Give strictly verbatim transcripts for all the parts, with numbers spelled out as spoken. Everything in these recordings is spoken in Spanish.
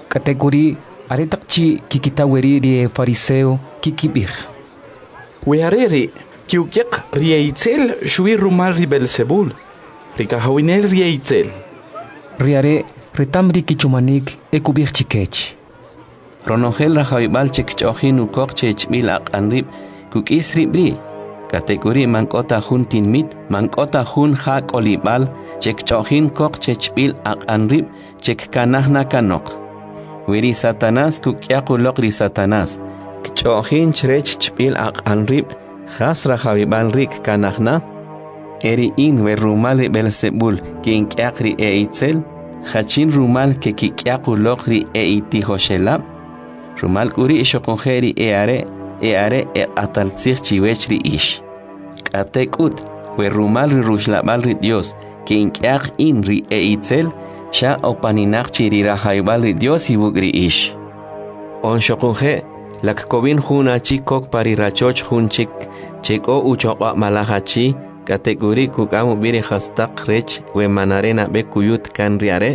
Categorí aretakchi kikitaweri ri fariseo kikibir. Weareri kiukiak rieitzel shui rumal ri Belzebul. Rikahawinel rieitzel. Riare retamri kichumanik ekubir chikech. Ronogel rajaibal chekchojin ukok chechmil aqanrib kuk isri bri. Kategori mankota hun tinmit, mankota hun hak olibal, chekchojin kok chechmil aqanrib chekkanahna kanok. Wiri Satanás kukyakulok ri Satanás. Kchojin chrech chpil aqanrib, has rajaibal rik kanahna. Eri in we rumal Belzebul kinkyak e itzel, hachin rumal ke kikyakulok ri e itihoshelab. Rumal kuri ishokongeri e are, e are e ataltzich chiwech ri ish. Katekut, we rumal ri rushlabal ri Dios, kinkyak in ri e itzel, sha opaninach chiri rahaibal ri Dios ibug ri ish. On shokonghe, lak kovin huna chikok pari rachoch hun chik, cheko uchokwa malahachi, kategori kukamu biri hastak rech we manarena be kuyut kan riare.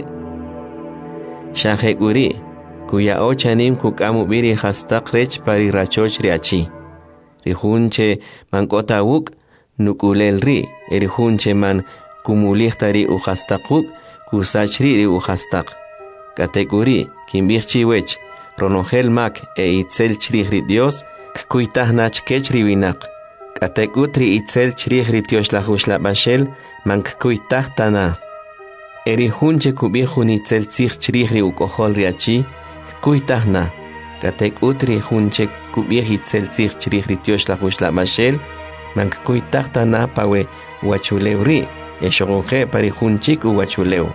Shaheguri, kuya ochanim kukamu biri hastak rech pari rachoch riachi. Rihunche man kota wuk nukulel ri, erihunche man kumulihtari u hastakuk kusachri ri u hastak. Kategori kimbirchi wech, ronogel mak e itzel chri Dios, kuitah nach kech riwinak. Katekutri itzel chrihri tioshlahu bashel mank kuitah tana. Eri hunche kubihun itzel tzich chrihri ukohol riachi, kuitahna. Katekutri hunche kubih itzel tzich chrihri tioshlahu bashel mank kuitah tana pawe wachulewri, eshonge pari hunchik uwachulew.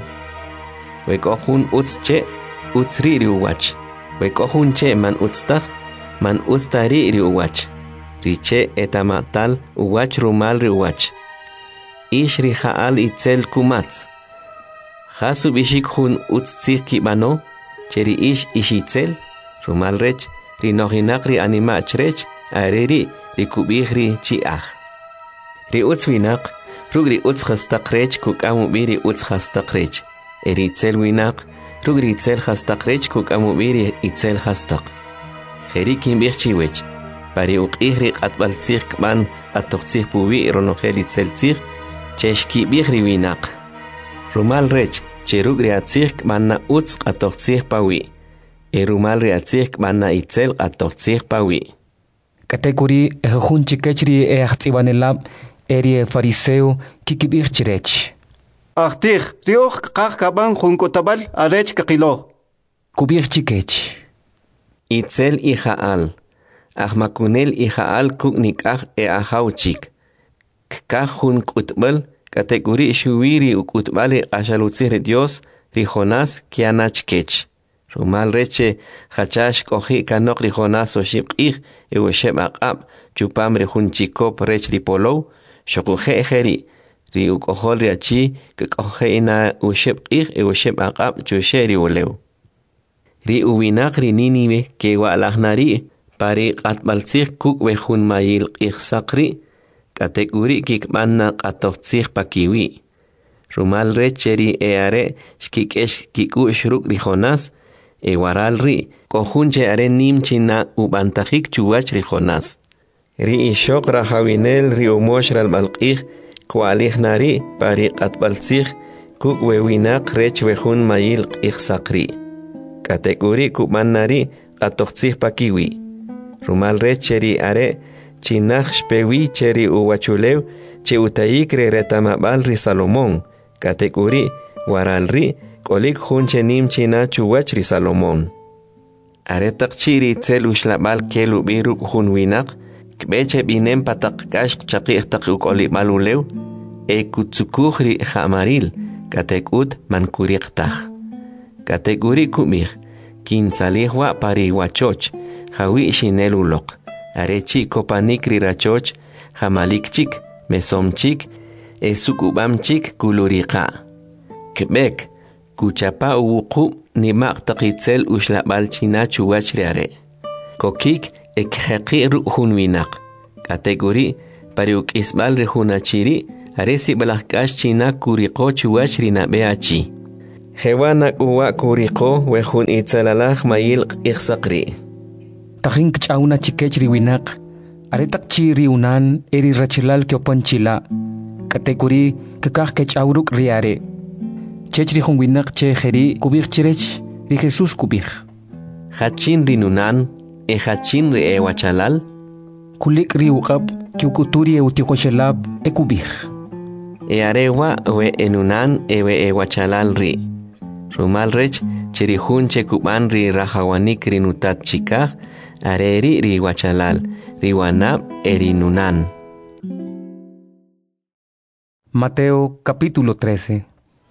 Wekohun utzche, utzri riuwach. Wekohunche man utztah, man ustari riuwach. Riche etamatal uwach rumal riwach. Ish rihaal itzel kumatz. Hasu bishik hun utzir kibano, cheri ish ishitzel, rumal rech, rinohinak ri animach rech, areri rikubih ri chiach. Ri utzwinak, rug ri utz hastak rech kukamu biri utz hastak rech. Eri itzel winak, rug ri itzel hastak rech kukamu biri itzel hastak. Jerikin birchiwech. Pari uqihri qatbaltzih kman atoqtzih puwi ronogel itzeltzih cheshki bihri winak. Rumal rech cherug riatzih kman na utz atoqtzih pawi. E rumal riatzih kman na itzel atoqtzih pawi. Kategori ehun chikechri e ahtibanelab eri fariseo kikibir chirech. Ahtih rioh qaq kaban junkotabal arech kakilo. Kubir chikech. Itzel ihaal. Ahmakunel ihaal kuknik ah e ahauchik. Kahun kutbal kategori shuwiri ukutbali ashalutzir Dios rijonas kianach kech. Rumal reche hachash kohi kanok rijonas o shibqih e wesheb aqab chupam rihun chikop rech ripolo shokuhe ejeri ri ukohol riachi kekohe ina ushibqih e wesheb aqab chusheri ulew. Ri uwinak ri ninive ke walahnari pari qatbaltzih kuk wehun mayil qihsaqri, kategori kikmanna qatoqtzih pakiwi. Rumal recheri eare shkikesh kiku shruk rijonas, e waral ri, kohunche are nimchina ubantajik chuwach rijonas. Ri ishok rahawinel ri umosh ralmalqih, kualihnari pari qatbaltzih kuk wewinak rech wehun mayil qihsaqri. Kategori kukmannari qatoqtzih pakiwi. Rumal recheri are chinach shpewi cheri uwachulew che utayikre retamabal ri Salomón. Kategori waral ri kolik hunche nim china chuwach ri Salomón. Are takchiri tzel ushlabal kelu biru hun winak kbeche binem patak kash chaqih tak ukolibal ulew e kutsukuh ri hamaril katekut mankuriqtah. Kategori kumih kintzalihwa pari wachoch hawi shinelulok. Arechi kopanikri rachoch hamalikchik mesomchik e sukubamchik kuluriqa. Kebek kuchapa uwuqu nimaq taqitzel ushlabal china chuwachri are. Kokik ekheqi ruhun winak. Kategori pari ukisbal rihunachiri aresi balahkash china kuriqo chuwachri nabeachi. Jewana uwa kuriko wehun itzalalaj mayil iksakri. Tajin kchauna chikech riwinak. Aretak chi riunan eri rachilal kiopanchila. Katekuri kakaj kechauruk riare. Chechri hun winak che jeri kubir chirech ri Jesús kubir. Hachin rinunan e hachin ri e wachalal. Kulik riukab kiukuturi e utikoshelab e kubir. E arewa we enunan e we e wachalal ri. Rumal rech chirihun che kuban ri rahawanik rinutat chikaj. Areri ri wachalal ri wanab erinunan. Mateo capítulo trece.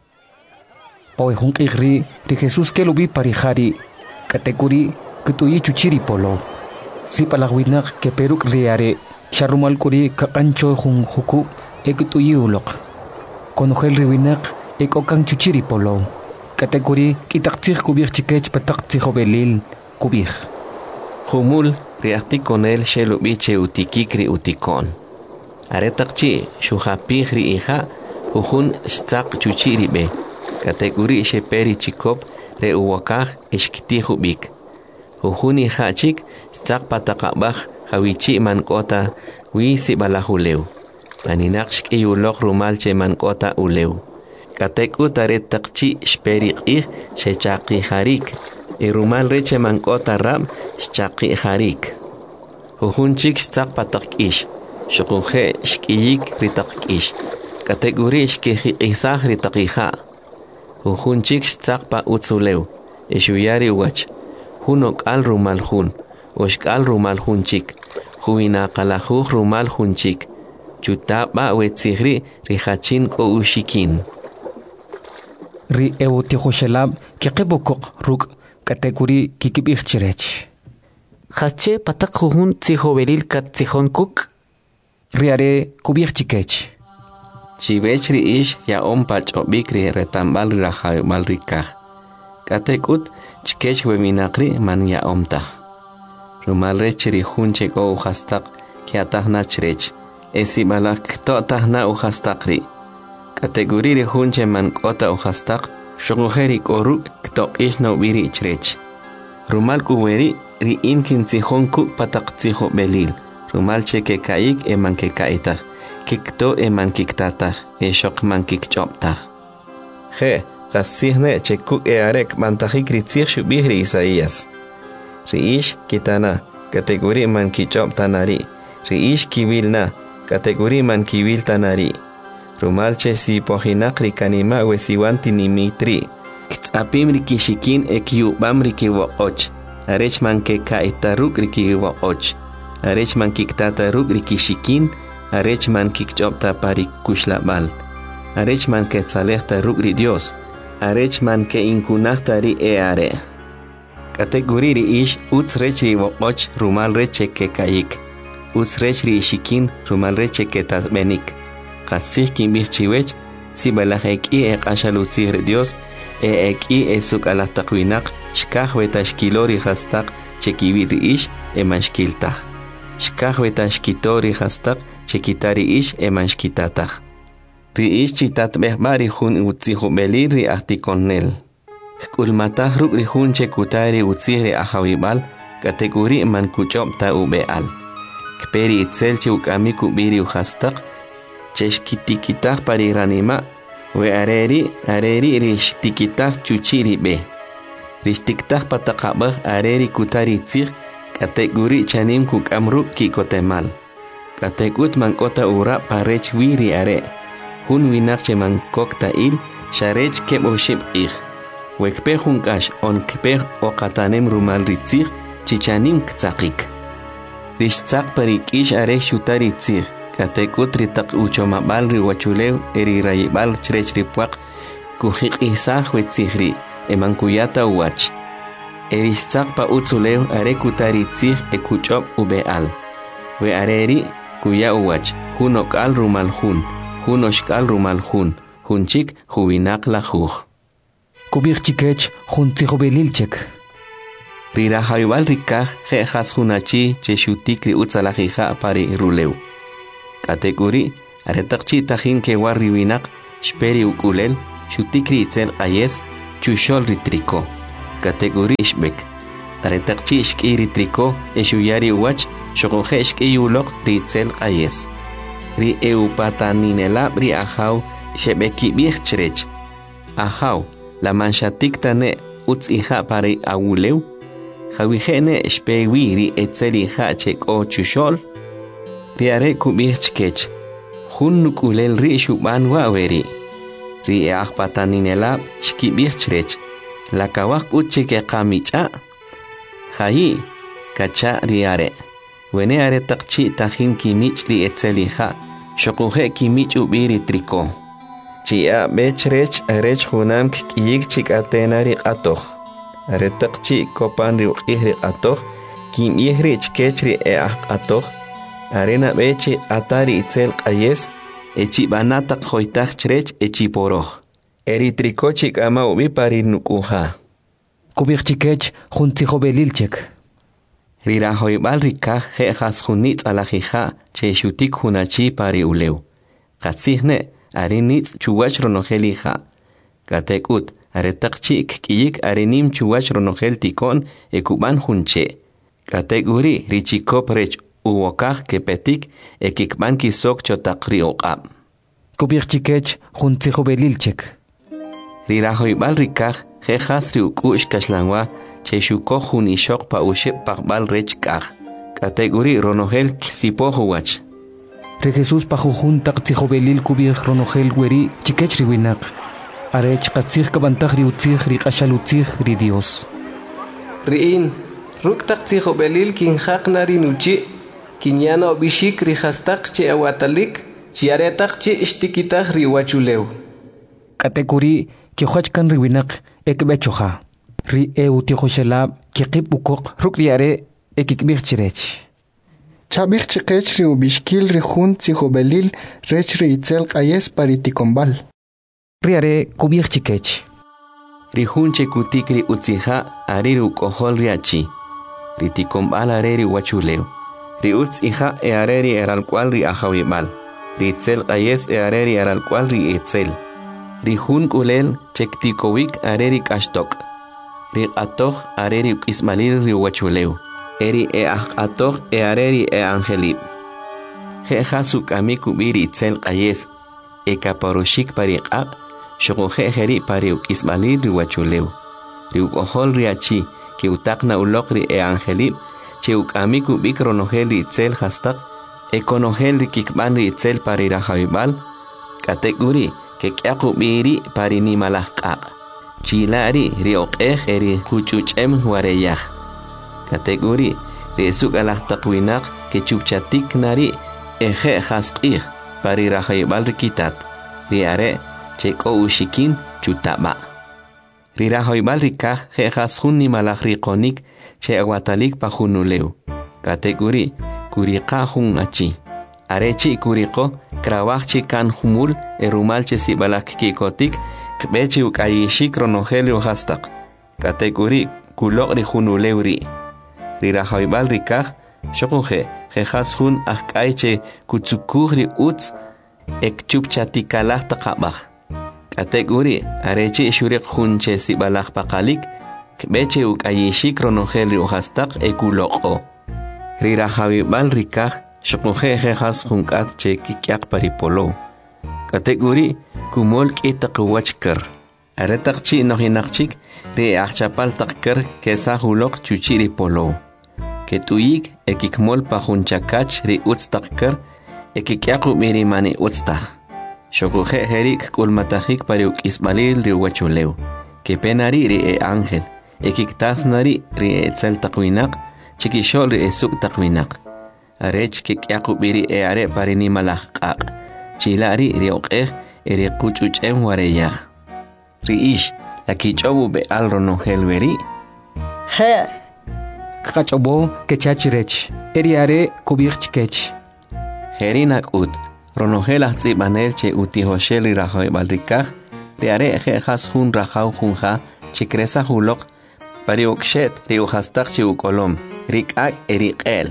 Poehun igri ri Jesús que lo vi parijari. Katekuri kutuyi chuchiri polo. Si palagwinak que peruk riare. Sharumal kuri kakancho hun huku e kutuyi ulok. Konogel riwinak e kokan chuchiri polo. Katekuri kitaktir kubir chikech pataktir belil kubir. Humul riakti konel shelubi che utikikri utikon. Aretakchi shuhapihri ija uhun stak chuchiri be. Kategori sheperi chikop re uwakaj ishkiti hubik. Uhun ija chik stak patakabaj hawichi mankota wisi balahuleu. Maninakshk iyulok rumal che mankota uleu. Katekut aretakchi shperi ij shechaki harik. Y rumal reche mankota rab shchaki harik. Uhun chik stak patak ish. Shukunje shkiyik ritak ish. Kategori shkiji isaj ritak ija. Uhun chik stak pa utzuleu. Ishuyari wach. Hunok al rumal hun. Oshk al rumal hun chik. Huina kalahuj rumal hun chik. Chutaba wetzigri rihachin ko ushikin. Ri eutihoshelab kikibokok ruk. Kategori kikibir chirech. Hache patak juhun tzijoveril kat tzijón kuk. Riare kubir chikech. Chivechri ish ya ompach obikri retambal rahaymal rikaj. Katekut chikech weminakri man ya omtaj. Rumal rechri hunche go uhastak kiatahna chrech. Esi balak to tahna uhastakri. Kategori ri hunche man kota uhastak. Shogojeri koru kto ish no biri chrech. Rumal kuweri ri inkin tzijón kuk patak tzijo belil. Rumal cheke kaik eman ke kaitaj. Kikto eman kiktataj. E shok man kikchoptaj. Je, gasihne chekuk e arek mantajik ritzij shubihri Isaías. Riish kitana, kategori man kichoptanari. Riish kivilna, kategori man kivil tanari. Rumalche si pohinakri kanima wesiwanti nimitri. Ktsapimri kishikin ekiubamri kiwoch. Arechman ke kaitaruk rikiwoch. Arechman kiktataruk rikishikin. Arechman kikchopta pari kushlabal. Arechman ke tzalehta rukri Dios. Arechman ke inkunahta ri eare. Kategori ri ish utzrechri woch rumal reche ke kaik. Utzrechri ishikin rumal reche ke tasbenik. Kasih kimbih chiwech, si balajek i ek ashalutzir Dios, e ek i esuk alahtakwinak, shkaj wetashkilori hastak, chekibiri ish, e manshkiltaj. Shkaj wetashkitori hastak, chekitari ish, e manshkitataj. Ri ish chitat behbari hun utzihu beliri ahtikonel. Kulmataj ruk ri hun chekutari utzihri ahawibal, kategori man kuchopta ubeal. Kperi itzel chukamiku biri uhastak, cheshkitikitah pariranima, we areri, areri rishtikitah chuchiri be. Rishtiktah patakabah areri kutari tzir, kategori chanim kuk amruk kikotemal. Kategut mankota ura parech wiri are. Hun winakche mankokta il, sharech kebo shib ich. Wekpe hunkash on kpe okatanem rumal ritzir, chichanim ktsakik. Rishtsak parik ish are shutari tzir. Katekut ritak uchomabal riwachulew eri rayibal chrech ripuak kuhik isah wetzihri eman kuyata uwach. Eristak pa utzulew are kutari tzih ekuchop ubeal. We areri kuya uwach hunok al rumal hun, hunoshkal rumal hun, hunchik huwinak la juj. Kubir chikech hun tzihobelilchek. Rira hayubal rikaj jejas hunachi cheshutikri utzalajija pari rulew. Kategori aretakchi tajin ke warriwinak shperi ukulel shutikri itzel ayes chushol ritriko. Kategori ishbek. Aretakchi ishki ritriko eshuyari wach shokoje ishki ulok ritzel ayes. Ri eupataninelab ri ahaw shebeki bichtrech. Ahaw la manchatik tane utz hija pare awuleu. Jawijene shpewi ri etzeli ha cheko chushol. Riare kubichkech. Hun nukulel ri shuban waweri. Ri eahpataninelab shkibichtrech. La kawak uchike kamicha. Hayi kacha riare. Wene are takchi tahin kimich ri etzeli ha. Shokuje kimich ubiri triko. Chia bechrech arech hunam kiyik chik atenari atoh. Are takchi kopan ri ukihri atoh. Kim ihrich kechri e atoh. Arena beche atari itzel qayes. Echi banatak hoitach chrech echi poroh. Eri triko chik ama ubi pari nukuha. Kubik chikech juntijo belilchek. Rira hoibal rika he has junitz alajija che shutik hunachi pari uleu. Katzihne arinitz chuwach ronohelija. Katekut aretakchik kiyik arinim chuwach ronohel tikon ekuban junche. Kateguri richikop rech uwokaj kepetik ekikban kisok chotakri oqab. Kubik chikech juntijo belilchek. Rira hoibal rika he has ri ukush kaslanwa che shuko hun ishok pa ushe pakbal rech kaj. Kateguri ronohel kisipojo wach. Re Jesús pajujun taktijo belil kubik ronohel weri chikech riwinak. Arech katzich kabantaj ri utzich ri kashal utzich ri Dios. Riin, ruk taktijo belil kinjak nari nuchi, kinyana obishik ri hastak che awatalik, chiaretak che ishtikitaj ri wachuleu. Kateguri kijochkan riwinak ekbechoja. Ri eu tijoshelab kikip ukok ruk riare ekikbich chirech. Chabich chikech ri ubishkil ri jun tzijo belil rech ri itzel qayes paritikombal. Riare kubich chikech. Ri jun chekutik ri utzija ari ukohol riachi. Ri tikombal are ri wachuleu. Ri utz hija e areri eral cual ri ajawibal. Ri itzel qayes e areri eral cual ri itzel. Ri jun kulel chektikowik areri kashtok. Ri atoh areri ismalir ri wachuleu. Eri e atoh e areri e angelib. Jeja suk amiku biri itzel qayes. E kaparoshik pariqaq. Shokoje jeri pariuk ismalir ri wachuleu. Ri ukohol riachi ki utakna ulokri e angelib. Che amiku bikronohel ri itzel hastak. E konohel ri kikban ri itzel parira javibal. Kateguri ke kyaku biri parini malahqaq. Chilari ri oqej eri kuchuchem wareyaj. Kategori ri suk alahtakwinaq ke chupchatik nari eje hasqij pari rajaybal rikitat. Ri are cheko ushikin chutaba. Ri rajaybal rikaj je hasjun ni malaj riqonik che aguatalik pajunuleu. Kategori kuriqa jun achi. Arechi kuriqo krawaj kan humul erumal che sibalak kikotik kbechi ukayishik ronohelio hastak. Kategori kulok ri junulewri. Ri rajaybal rikaj shokoje je hasjun akaiche kutsukuri utz ek chupchatikalaj taqabaj. Kategori arechi shurik jun che sibalak pakalik kbechi ukayishik ronohelio hastak ekuloko. Ri rajaybal rikaj shokoje je hasjun kat che kikyak paripolo. Kategori kumol kitaqwachkar. Aretakchi nohinakchik ri achapal takkar kesa hulok chuchiri polo. Ketuyik ekikmol pajunchakach ri utztakkar ekikyaku mirimani utztak. Shokoje herik kulmatajik pariuk isbalil ri wachuleu. Kepenari ri e ángel. Ekiktasnari ri e etzel takwinak chikishol ri esuk takwinak. Arech kikyaku biri e are parini malahqaq. Chilari ri oqej eri kuchuchem wareyaj. Ri ish la kichobu be al ronohel weri. He. Kachobo kechachirech. Eri are kubich chikech. Herinak ut ronohel ahzibanel che utihoshel ri rajaybal rikaj. Ri are je hasjun rajaw junja chikresa hulok pariukshet ri uhastak chi ukolom. Rikak eri qel.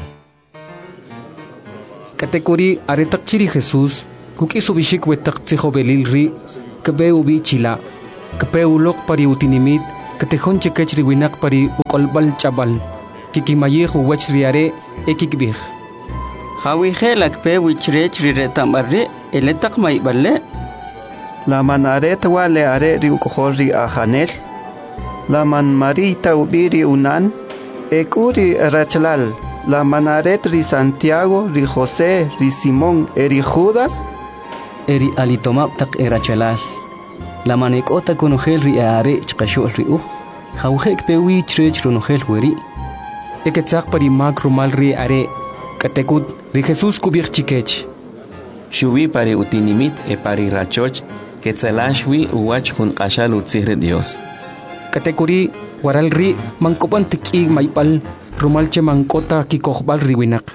Kategori aretakchiri Jesús kuki subishik wetak tzijo belil ri kebe ubi chila. Kpeulok pari utinimit, katehon chekech riwinak pari ukolbal chabal. Kikimayih uwech riare ekikbih. Hawije lakpe wichrech riretambarre, eletak maiballe. La manaret wale are ri ukohori ajanel. La man marita ubiri unan. Ekuri rachlal. La manaret ri Santiago, ri José, ri Simón, eri Judas. Eri alitomap tak erachalal. La manekota konogel ri are chkashol ri uh. Hawjek pe wichrech runogel weri. Eketzak pari mag rumal ri are. Katekut ri Jesús kubir chikech. Shubi pari utinimit e pari rachoch, ketzalashwi uwach hun qashal utzihre Dios. Katekuri waral ri mankopan tikig maipal rumalche mankota kikohbal riwinak.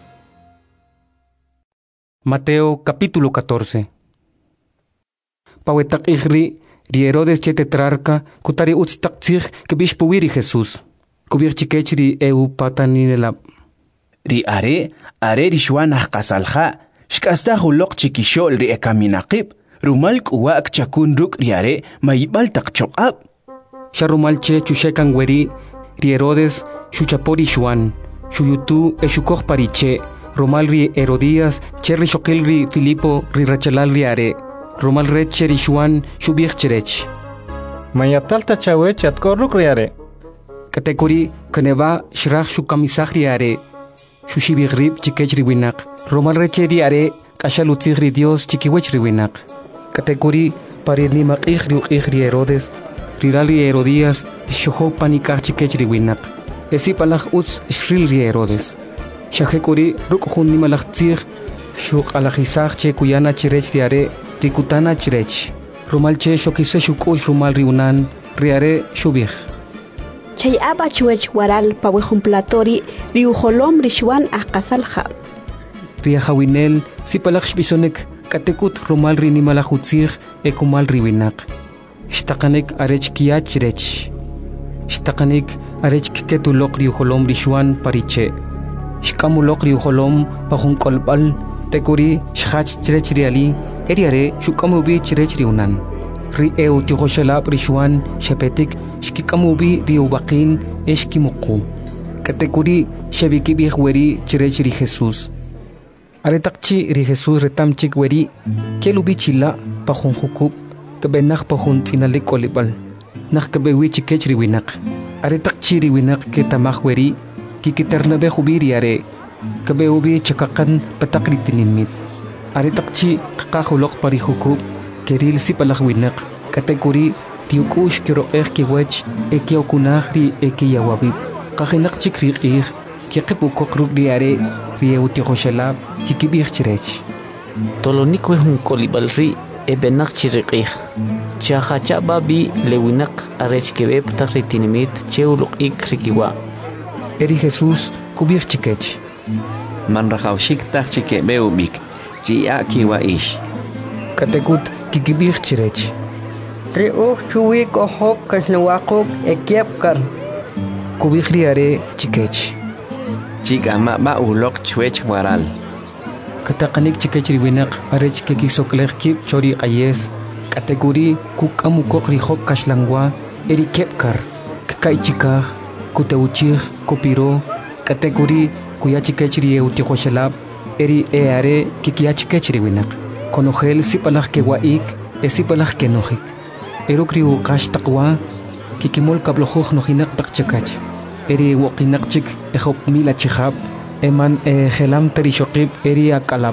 Mateo capítulo catorce. Pawetak igri ri Herodes che tetrarca kutari utstak tzig kebish puwiri Jesús. Kubir chikech ri eu pataninelab. Ri are, are ri shwanah qasalha, shkasta hulok chikishol ri ekaminaqib, rumalk uwak chakun ruk ri are, maibal tak chokab. Sharumalche chushekan weri, ri Herodes, shuchapori shwan, shuyutu e shukoh pariche, rumal ri Herodías, cherri shokil ri Filipo, ri rachalal ri are, rumal reche ri shwan, shubich cherech. Mayatalta chawech atkorruk ri are. Katekuri, kaneva shrach shukamisach ri are, Shushibigrib chikech riwinak. Romal reche ri are kashalutzig ri Dios chikiwech riwinak. Katekuri parir ni maqig riuqig ri Herodes. Rirali Herodías shoho panikach chikech riwinak. Esi palach utz shril ri Herodes. Shahekuri rukhun ni malachtzig shuk alajisach che kuyana chirech ri are rikutana chirech. Romal che shokise shukush rumal riunan ri are shubig. Chay aba chuech waral pawejumplatori riujolom rishwan akazalja. Riajawinel sipalach bisonek katekut romal rinimalajutzig ekumal riwinak. Shtakanek arech kiach rech. Shtakanek arech ketulok riujolom rishwan pariche. Shkamulok riujolom pajunkolbal tekuri shach chrech riali eriare shukamubi chrech riunan. Ri eu tihoshalab rishwan shepetik shkikamubi riubaqin eshkimuqu. Katekuri shabikibih weri chirech ri Jesús. Aretakchi ri Jesús retamchik weri kelubi chila pahun hukub kebenach pahun tinalik olibal. Nach kebewi chikech riwinak. Aretakchi riwinak ke tamach weri kikiternabe hubiri are kebeubi chakakan patakri tinimit. Aretakchi kakahulok pari hukub keril si palakwinak kategori tiukush kiro ek kiwech ekiokunah ri ekiyawabib kahinak chikri ir kiqipu kokruk diare ri eutihoshalab kikibih chirech tolonik wehun kolibal ri ebenak chiriqih chahacha babi lewinak arech kebeb takritinimit cheuluk ik rikiwa eri Jesús kubih chikech man rajawshik tak chikebeubik chia kiwa ish katekut kikibih chirech. Riuh chuwi kohop kasnawakuk ekiepkar. Kubih riare chikech. Chika ma ba ulok chwech waral. Katakanik chikech riwinak arech kekisoklech kip chori ayes. Kategori kukamukok rihok kashlangwa eri kepkar. Kakai chikah kuteuchih kopiro. Kategori kuya chikech rieu tihoshalab eri eare kikia chikech riwinak. Konogel sipalach ke waik e sipalach ke nojik. Erukriu kash takwa kikimol kablojuj nojinak takchakach. Eri wakinak chik e hop mila chihab eman e gelam terishokib eri akalap.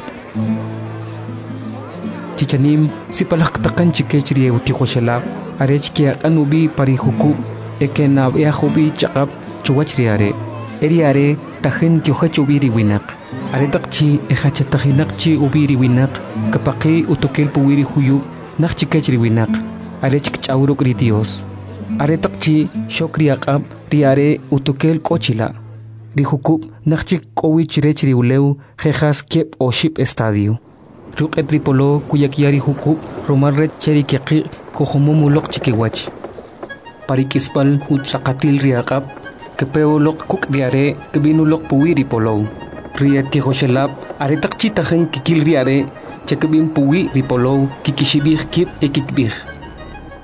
Chichanim sipalach takan chikechri utihoshalab arech kia anubi parihukub e ke nabea hubi chakab chuwachri are. Eri are tahin kyohach ubiri winak. Aretakchi ejachatahinakchi ubiri winak kapaki utokel puwiri huyub nakchikechri winak arechik chauruk ri Dios. Aretakchi shokri akab riare utokel kochila rihukub nakchik kowich rechri uleu jejas kiep o ship estadio. Ruk etripolo kuyakiari hukub romar red cheri kiaki kohomomulok chikiwach. Parikispal utsakatil riakab kepeolok kuk riare kebinulok puwiri polo. Ria tihoshalab aretak chitahen kikil riare chakabin puwi ripolo kikishibih kip ekikbih.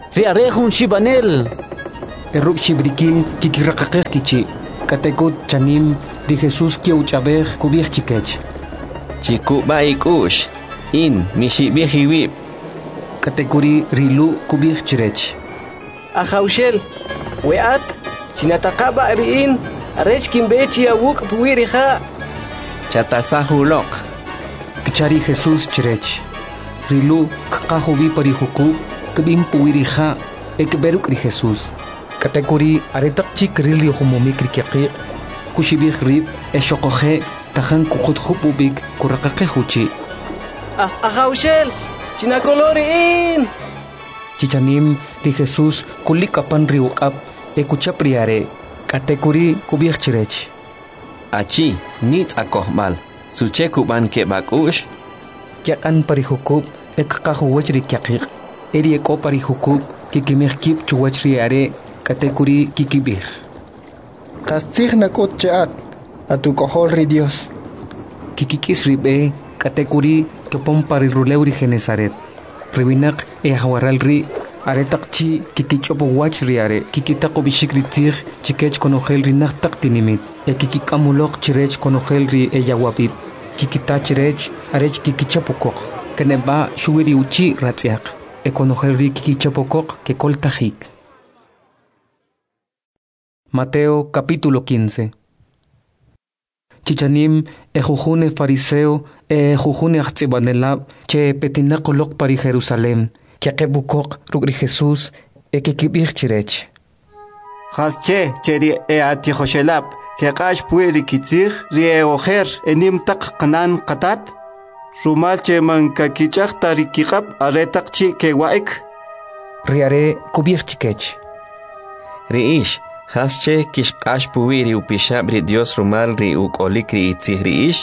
ri arejun shibanel. Eruk shibrikin kikiraqaqej kichi. Katekut chanim ri Jesús kiuchabej kubij chikech. Chikuba ikush. In mishibijiwib. Katekuri rilu kubij chirech. Ajaushel. Weat. Chinataqaba riin. Arech kimbechi awuk puwirija. Chatasahulok. Kichari Jesús chirech. Rilu kakahubi parihuku. Kibim puwirija. Ekberuk ri Jesús. Katekuri aretak chik rili humumik rikiqi. Kushibij rib eshokoje. Tajan kukutjupubik kuraqaqehuchi. Ajaushel. Chinakoloriin. Chichanim ri Jesús kulikapan riukap. Ekuchapriare. Katekuri kubij chirech. Achi, nit akohmal. Suche kuban ke bakush. Kyakan parihukub ekkahuwach rikiqiq. Eri eko parihukub kikimejkip chuwach riare. Katekuri kikibij. Kastzig nakot cheat. Atukohol ri Dios. Kikikis ribe. Katekuri kepon pariruleu ri Genesaret. Ribinak e hawaral ri. Aretak chi kikichopo wach riare. Kikitako bishik ritig. Chikech konogel ri naktak tinimit. E kikikamulok chirech konogel ri e yawapip. Kikita chirech arech kikichapokok. Keneba shuwiri uchi ratziak. E konogel ri kikichapokok que koltajik. Mateo capítulo quince. Chichanim e jujune fariseo e jujune achtsibanelab che petinakolok pari Jerusalem. Kiakebukok rugri Jesús e kikibij chirech. Hasche cheri e atihoshelab. Kekash pueri kitzig rie ojer enim tak kanan katat. Rumal che man kakichak tarikikab aretak chi kewaik. Riare kubij chikech. Riish. Hasche kishkash puiri upishab ri Dios rumal ri ukolik ri itzig riish.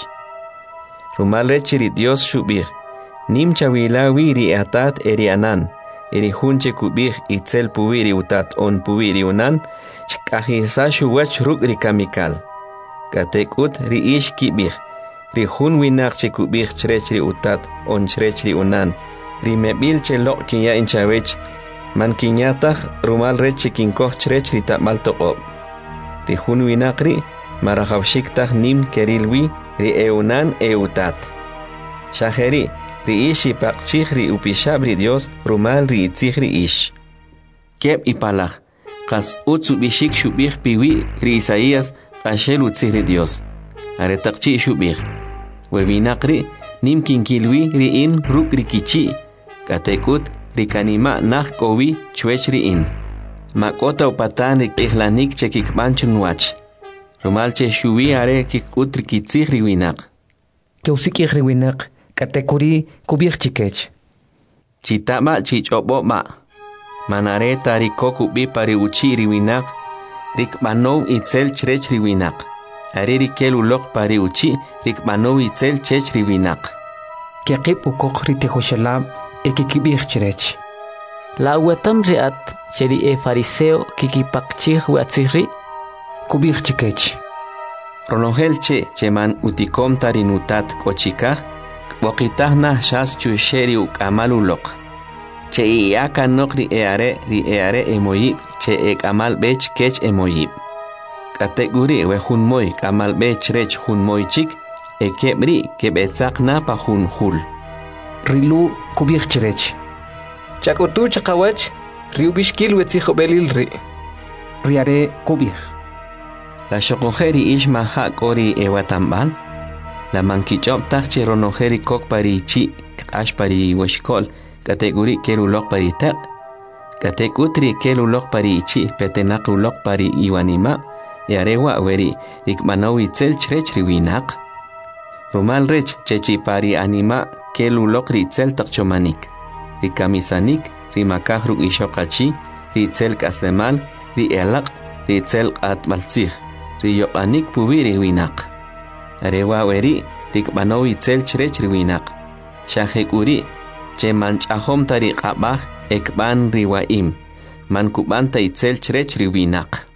Rumal rechi ri Dios shubij. Nim chawilawi ri atat eri anan. Eri hunche kubij itzel puiri utat on puiri unan. Shkahisa shuwach ruk ri kamikal. Katekut ri ish kibij. Ri hun winak che kubij chrech ri utat on chrech ri unan. Ri mebil che lok kinya inchawech. Man kinyatach rumal reche kinkoch chrech ri tamal toqob. Ri hun winak ri marajawshiktach nim kerilwi ri eunan eutat. Shaheri ri ish ipaqchich ri upishab ri Dios rumal ri itzig ri ish. Keb ipalach. Kas utsu bishik shubich piwi ri Isaías ashel utzig ri Dios. Aretakchi shubich. Webinakri nim kinkilwi ri in ruk ri kichi. Katekut ri kanima nah kowi chwech ri in. Makota upatan ri ihlanik che kikbanchun wach. Rumal che shuwi are kikut ri kitzig ri winak. Keusikij ri winak. Katekuri kubij chikech. Chitama chichobo ma. Manare tariko kubi pari uchi riwinak. Rik manov itzel chrech riwinak. Are rikel ulok pari uchi. Rik manov itzel chech riwinak. Kiakip ukok ritihoshelab ekikibij chirech. La wetam riat cheri e fariseo kikipakchih watzihri. Kubij chikech. Ronogel che cheman utikom tarinutat kochikah. Waqitah nah shas chusheri ukamal ulok. Che iaka nokri eare ri eare emoyib. Che ek amal bech kech emoyib. Kateguri we hun moy kamal bech rech hun moy chik. E kebri kebetzak na pa hun hul. Rilu kubij chirech. Chakutu chakawach. Riu bishkil wetzijo belil ri. Riare kubij. La shokojeri ish mahak ori ewatambal. La mankichop tachi ronojeri kok pari chi ash pari washkol kategori kelulok pari tak katekutri kelulok pari chi petenak ulok pari iwanima yarewa weri ikmanawi tzel chrech riwinak rumal rech chechi pari anima kelulok ritzel takchomanik rikamisanik rimakah ru ishokachi ritzel kaslemal ri elak ritzel atmaltzig riyopanik pubiri winak Arewa weri rikbanaw itzel chrech riwinak. Shahekuri che manchahom tariq abah ekban riwaim. Man kubanta itzel chrech riwinak.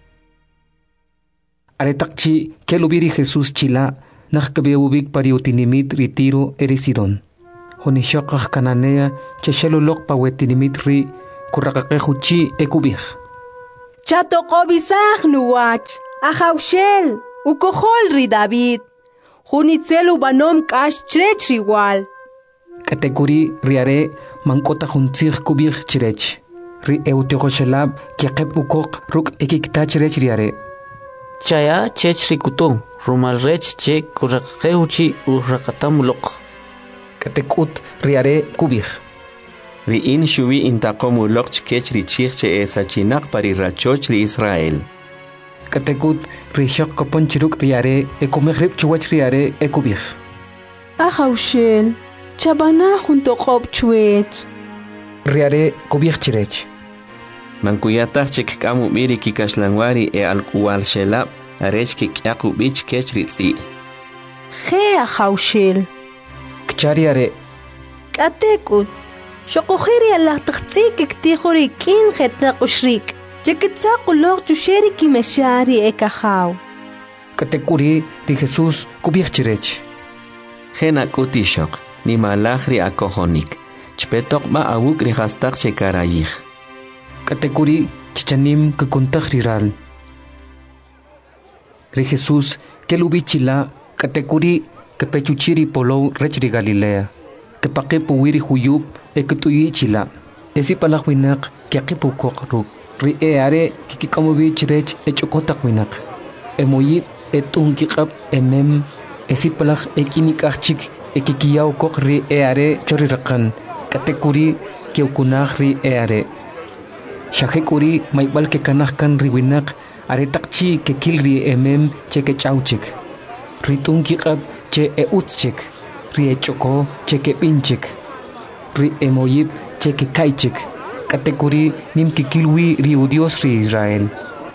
Aretakchi kelubiri Jesús chila nakkabeubik pariutinimit ritiro erisidon. Honishokah kananea che shelulok pawetinimit ri kuraqaqe huchi ekubih. Chato qobisaj nuwach, ajawshel, ukohol ri David. Junitzel ubanom kash chrech riwal. Katekuri riare mankota juntzig kubih chirech. Ri euteqoshelab kiaqeb ukok ruk ekikta chirech riare. Chaya chech rikuto, rumal rech che kuraqaqe huchi uraqatamulok. Katekut riare kubih. Ri'in shuvi intaqomulok chkech richich che esachinak pari rachoch li Israel. Katekut rishok kopon chiruk riare ekumeghrib chuwach riare ekubih. Ajawshel, chabana junto qob chwech. Riare kubih chirech. Mankuyataq chikkamu miri kikashlanwari e alkuwal shelab arech kikyaku bich kech ritzi. Ge ajawshel. Kchariare. Katekut. Shokohiri Allah taqtsik iktihuri kin khetna qushrik. Chekitsa qulok chusheri kimeshari ekahaw. Katekuri ri Jesus kubih chirech. Hena kutishok ni malahri akohonik. Chpetok ma awuk ri hastak chekarayih. Katekuri chichanim kukuntag riral. Ri Jesus kelubichila katekuri kepechuchiri polo rech ri Galilea. Kepaqipu wiri huyub ekutuyi chila. Esi palakwinak kiaqipu koqruk. Ri eare kikikamubi chirech echokotak winak. Emoyib etunkiqab emem esi palak ekinikachik ekikiyaw koq ri eare choriraqan. Katekuri kiukunaq ri eare. Shahekuri maybal ke kanahkan ri winak are takchi ke kilri emem che ke chauchik. Ri tunkiqab che eutchik. Ri echoko che ke pinchik. Ri emoyib che ke kaichik. Katekuri nim kikilwi ri Dios ri Israel.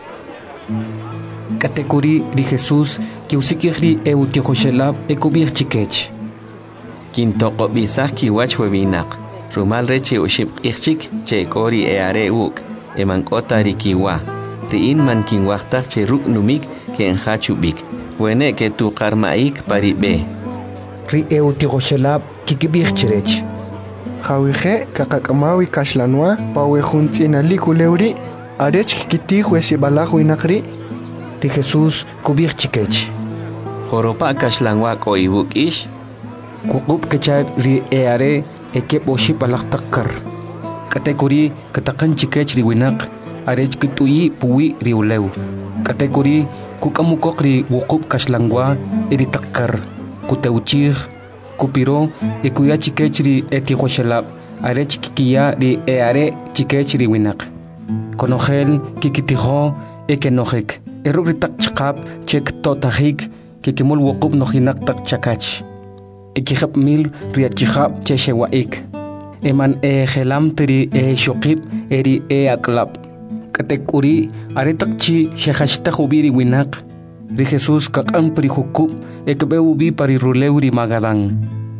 Katekuri ri Jesus ki usikiri e utiohoshelab e kubir chikech. Kintoko bisah ki wach webinak. Rumal reche ushim ichik che kori e are uk. E mankota ri kiwa. Ri in man kinwachtak che ruk numik ke enhachubik. Wene ke tu karmaik paribe. Ri e utiohoshelab ki kibir chirech. Jawije kakakamawi kashlanwa pawe juntina likuleuri arech kiti juesi balajo inakri. Ri Jesus kubir chikech. Joropa kashlanwa ko ibuk ish. Kukub kechar ri eare eke boshi palaktakar. Katekuri katakan chikech ri winak arech kituyi puwi ri ulew. Katekuri kukamukok ri wukub kashlangwa iri takkar. Kuteuchir kupiro e kuya chikech ri etihoshelab arech kikiya ri eare chikech ri winak. Konogel kikitiho ekenohek. Eruk ri tak chikap chek totahik kikimul wukub nohinak tak chakach. Ekihap mil ri achihap cheshewaik. Eman e gelam teri e shokip eri e aklap. Katekuri aretakchi shehashta hubiri winak. Ri Jesus kakam pri hukub ekbeubi pari ruleuri magadán.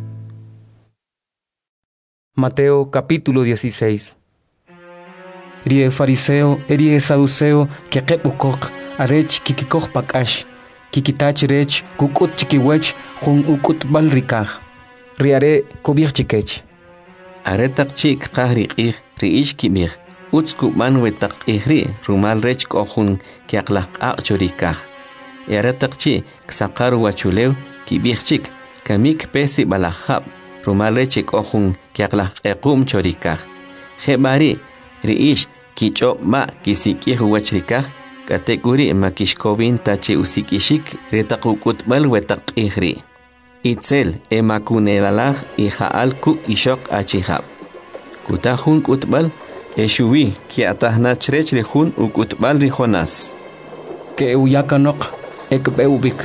Mateo capítulo dieciséis. Ri e fariseo eri e saduceo kekep ukok arech kikikoh pakash. Kikitach rech kukut chikiwech jun ukut balrikaj. Riare kubir chikech. Aretak chik kahri qih riish kimir. Utsku manwetak ihri rumal rech kohun kiaklaq chorikaj. Aretak chi ksaqar wachulew kibir chik kamik pesi balahab rumal rech kohun kiaklaq equm chorikaj. Hebari riish kicho ma kisikih wachrikaj. Katekuri makishkovin tache usikishik retakukut balwetak ihri. Itzel emakunelalag ihaal ku ishok achihab. Kutahun kutbal eshuwi ki atahna chrech rihun ukutbal rihonas. Ke uyakanok ekbeubik.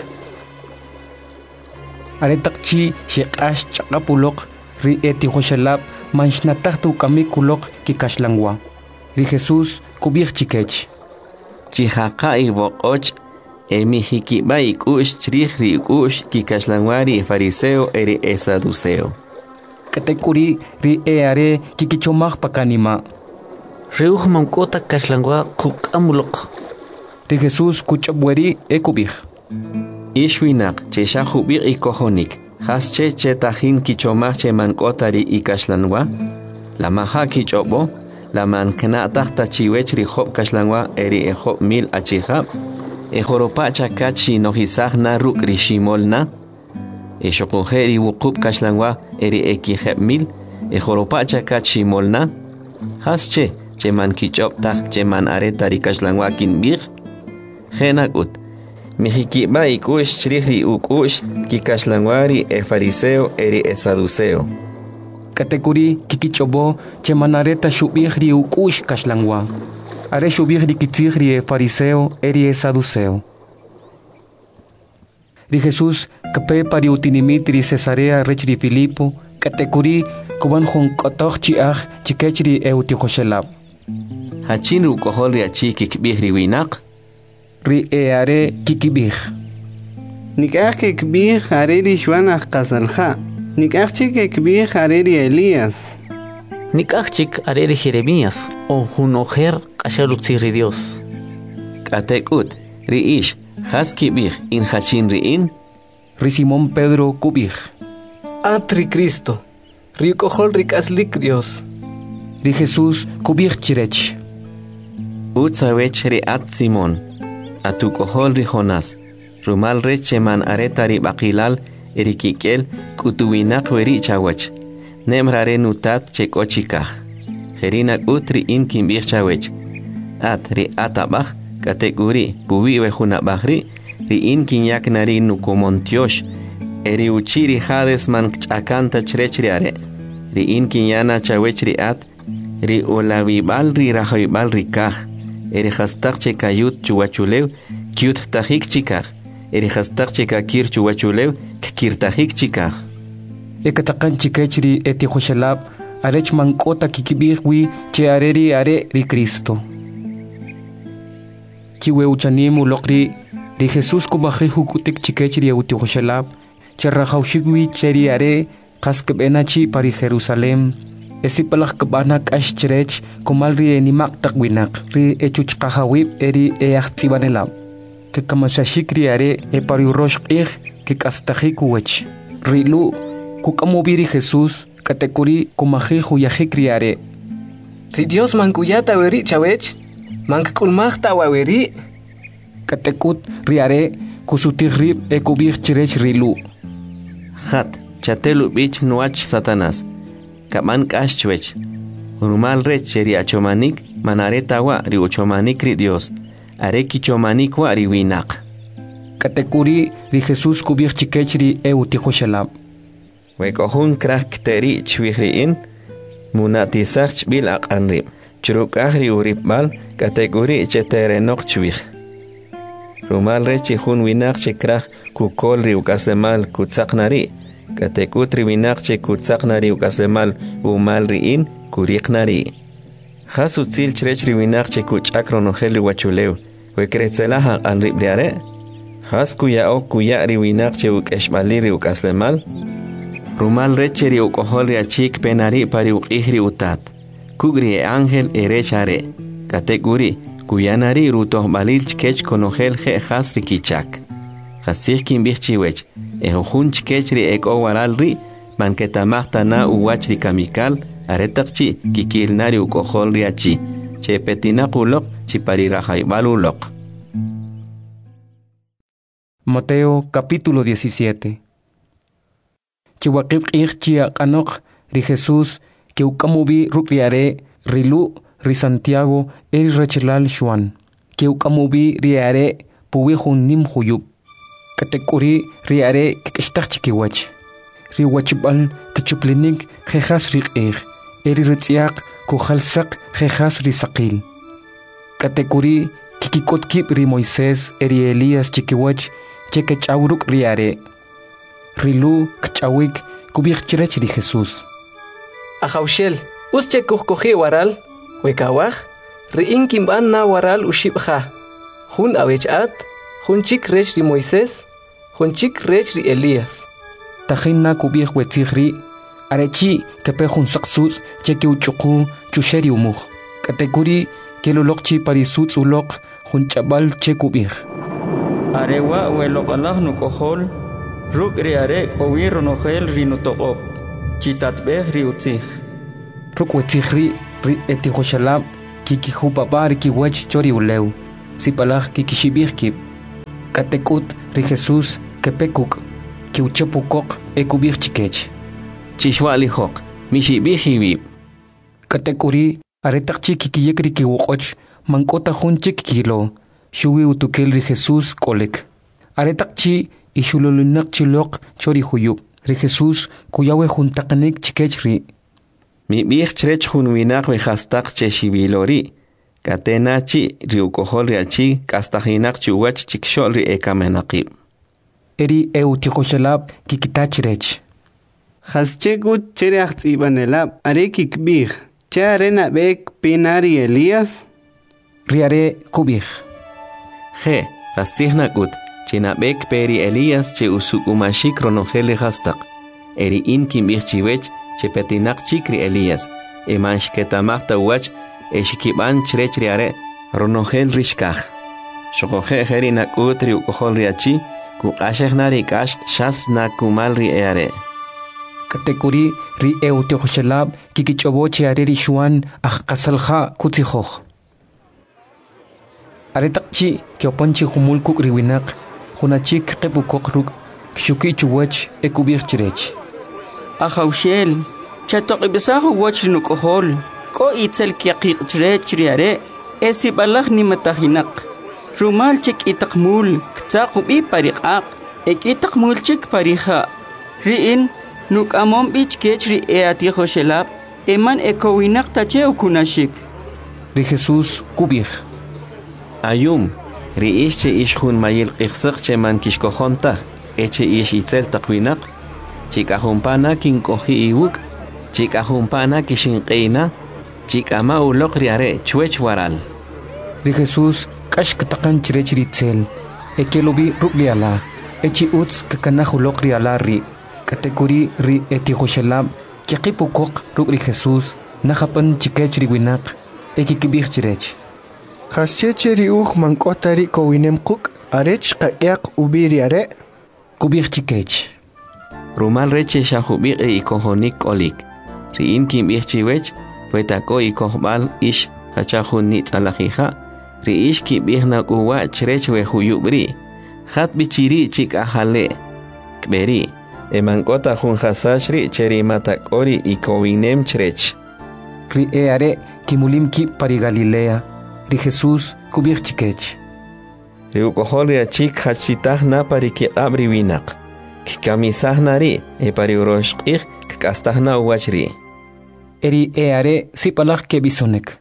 Aretakchi shekash chakapulok ri etihoshelab manshnatahtu kamikulok kikashlangwa. Ri Jesus kubir chikech. Chihaka ibokoch emi hikiba ikush chrihri ikush kikashlanwari fariseo eri esaduceo. Katekuri ri eare kikichomaj pakanima. Reuj mankota kashlangwa kukamulok. Ri Jesus kuchabweri ekubij. Ishwinak cheshahubir ikohonik. Hasche chetajin kichomaj che mankota ri ikashlanwa. La maha kichobo la man kna tahta chiwech ri hop kashlangwa eri e hop mil achihab e joropa chakachi no hisag na ruk ri shimolna e shokojeri wukup kashlangwa eri e kiheb mil e joropa chakachi molna hasche che man kichop tak che man areta ri kashlangwa kin bir genakut Mijikiba ikush chirihri ukush kikashlangwari e fariseo eri e saduceo. Katekuri kikichobo che manareta shubihri ukush kashlangwa. Are shubihri kitzihri e fariseo eri e saduceo. Ri Jesús kape pari utinimitri Cesarea rechri Filipo katekuri kuban hon kotoch chiach chikechri e utihoshelab. Hachin rukohol riachi kikbihri winak. Ri e are kikibih. Nikach kikbih are ri Juan Akasalja. Nikach chik kikbih are ri Elías. Nikach chik are ri Jeremías. O hunojer kashalutziri Dios. Katekut ri ish has kibih in hachin ri in. Ri Simón Pedro kubih. Atri Cristo. Ri kohol ri kaslik Dios. Ri Jesús kubih chirech. Utsawech ri at Simón. Atu kohol ri Jonas, rumal re cheman areta ri bakilal erikikel kutuwinak weri chawach, nemrare nutat chekochikah, jerinak utri in kimbir chawech, at ri atabach kateguri puwi wejunabahri ri in kinyak nari nukomontiosh, eri uchiri hades man chakanta chrechriare, ri in kinyana chawech ri at, ri olawibal ri rahoibal ri kah, eri hastak chekayut chuachulew kiut tahik chikah eri hastak chekakir chuachulew kir tahik chikah ekatakan chikechri eti khoshalab arech mankota kikibihwi che areri are ri Cristo kiwe uchanimu lokri ri Jesús kubahi hukutik chikechri uti khoshalab che rahaushigwi cheri are kaskbenachi pari Jerusalem esi palak kebanak ashcherech kumal ri nimak takwinak ri echuch kahawib eri eachtibanelab ke kamasashikri are e pari rosh ir ke kastahikuwech ri lu kukamubiri Jesús katekuri kumahi huyahikri are ri Dios mankuyata weri chawech mankulmachta waweri katekut ri are kusutirrib e kubir chirech ri lu hat chatelu bich nuach Satanas Kaman kashchwech rumal rech cheri achomanik manareta wa ri uchomanik ri Dios areki chomanik wa ri winak katekuri ri Jesús kubir chikechri e utihoshalab we kohun krak teri chwihri in munatisach bil aqanrib churuk ahri uribal katekuri chetere nok chwih rumal rech hun winak chikrak kukol ri ukasemal kutsaknari katekut riwinak che kutsaknari ukaslemal umal riin kuriqnari hasu tsil chrech riwinak che kuchakron heli wachulew we kretzelaha an ribriare has kuya o kuya riwinak che ukeshmali ri ukaslemal rumal recheri ukohol ri achik penari pari uqihri utat kugri angel erechare katekuri kuyanari rutoh balil chkech konohel he has rikichak hasih kimbichiwech ehun chkechri ek owaral ri manketamahta na uwachri kamikal aretaqchi kikilnari ukohol riachi che petinaquloq chiparirajaibaluloq. Mateo capítulo diecisiete. Chiwaqib q'ij q'anoq ri Jesús que ukamubi rukriare rilu ri Santiago el rechilal Juan que ukamubi riare puwijun nim huyub katekuri riare kikishtachkiwach riwachbal kichuplinik jejas riq'ij eri ritziaq kujalsaq jejas risaqil katekuri kikikotkib ri Moisés eri Elías chikiwach chekechawruk riare rilu kchawik kubikchirech ri Jesús Ajaushel usche kuhkoji waral wekawaj riin kimban na waral ushibja jun awechat jun chik rech ri Moisés jun chik rech ri Elías tajinna kubij wetzigri arechi kepe jun saqsus cheki uchuqu chusheri umuj katekuri keloloqchi parisutz uloq jun chabal chekubij arewa weloqalaj nukohol ruk ri are kowir nogel ri nutoqob chitatbej ri utzij ruk wetzigri ri etihoshalab kikihupapar kiwech chori uleu sipalaj kikishibihkib katekut ri Jesús kepekuk kiuchepukok ekubih chikech chishwali hok mishibihibib katekuri aretakchi kikiyekri kiwokoch mankota hunchik kilo shuwi utukel ri Jesús kolek aretakchi ishululunak chilok chori huyub ri Jesús kuyawe juntaknik chikechri mi bih chrech hun winak we hastak cheshibilori katenachi riukohol riachi kastahinak chuwach chikshol ri ekamenaqib eri eutihoshalab kikitachrech Haschegut chereach ibanelab are kikbih charena bek pinari Elías riare kubih je hastignagut chinabek peri Elías che usukumashik ronogele hastak eri in kimbih chiwech che petinak chikri Elías emansh ketamachta wach eshikiban chrech riare ronogel rishkaj shokoje herinak utri ukohol riachi kuqashegnari kash shas nakumal ri eare katekuri ri eutihoshalab kikichoboche are ri shuan ajqasalja kutzijoj aretakchi kiopanchi humul kuk riwinak hunachik qepukok ruk kshuki chuwach ekubih chirech Ahaushel chatoqibisahu wach nukohol ko itzel kiaqiq chirech riare esibalaj ni matahinak rumal chik itakmul ktsaqubi pariqaq ekitaqmul chik parija riin nuk amom bich kechri eatihoshelab eman ekowinak tache ukunashik ri Jesús kubih ayum riish che ishjun mayil qixsaq che man kishkojonta eche ish itzel taqwinak chikajumpana kinkoji iwuk chikajumpana kishinqeina chikama uloq riare chwech waral ri Jesús kashktaqan chirech ritzel ekelobi rubliala echi uts kakanajuloq riala ri katekuri ri etihoshalab kiqipukok ruk ri Jesús najapan chikech riwinak ekikibih chirech Hascheche ri uj mankotari kowinem kuk arech qaqiaq ubiri are kubih chikech rumal reche shahubik e ikohonik olik riin kimbih chiwech puetako ikohbal ish hachahun nit alajija riish kimbih nakuwa chrech we huyubri hat bichiri chik ahale kberi emankota jun hasashri cherimatak ori ikowinem chrech ri eare kimulim ki pari Galilea ri Jesús kubih chikech riukohol riachik hachitah na pari ki abri winak kikamisahnari e pari uroshqih kastahna uwachri eri eare sipalaj kebisonek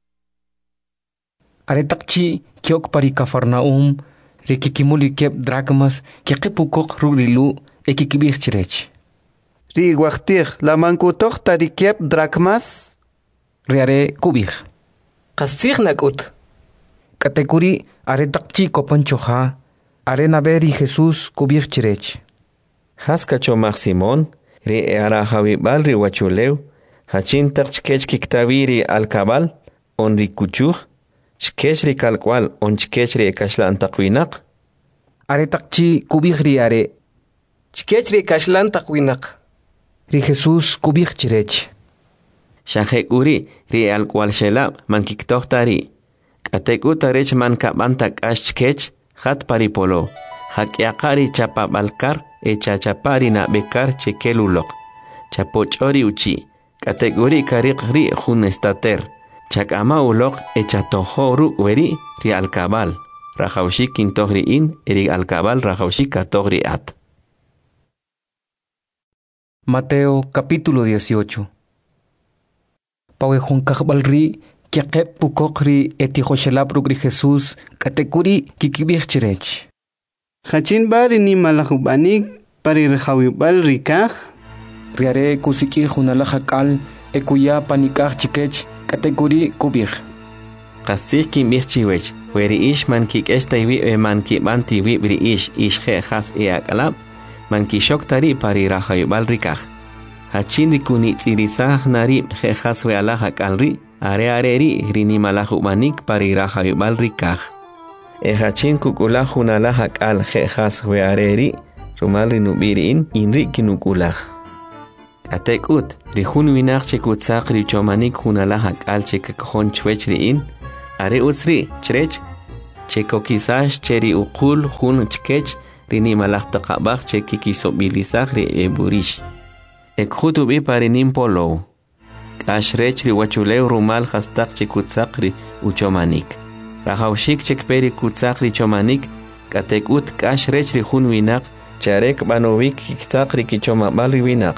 aretakchi kiok pari Cafarnaum ri kikimuli kep drachmas kiqipukok rulilu ekikibih chirech ri wachtih la mankutoq tari kep drachmas riare kubih qastighnakut katekuri aretakchi kopanchoja arena beri Jesús kubih chirech haskacho Simón ri eara hawibal ri wachuleu hachin tachkech kiktaviri alkabal on ri kuchuj chkech ri kalkwal on chkech ri kashlan taqwinak aretakchi kubih riare chkech ri kashlan taqwinak ri Jesús kubih chirech shahekuri ri alkwal shelab mankiktohtari katekuta rech mankabantak ashchkech hat paripolo hakyaqari chapabalkar e chachapari na bekar chekelulok chapochori uchi kategori kariqri jun estater chakama ulok e chatohoru weri ri alkabal rajawshi kintohri in eri alkabal rajawshi katogri at Mateo capítulo dieciocho Pawe jun kahbalri kiaqep pukokri etihoshalab rugri Jesús katekuri kikibih chirech Hachin bari ni malahubanik pari rehawibal rikaj riare kusiki junalajaqal ekuya panikaj chikech katekuri kubih qasik kimbih chiwech weri ish man kikestaywi e man kibantiwi bri ish ish je has e akalab man kishoktari pari rehawibal rikaj hachin rikuni tsirisaj nari je has we alajaqalri are areri rini malahubanik pari rehawibal rikaj e hachin kukula junalajak al jejas we areri rumal rinubiriin inri kinukulaj Atekut, rihun winak chekutzak richomanik hunalahak al chekakon chwech riin, are utsri, chrech, chekokisash cheri ukul hun chkech, rini malachtakabak chekikisobilisak ri eburish. Ekhutubi parinim polo. Ashrech ri wachuleu rumal hastak chekutzak ri uchomanik. Rahaushik chekperi kutzak ri chomanik, katekut kashrech ri hun winak, charek banovik kiktzak ri kichomabal ri winak.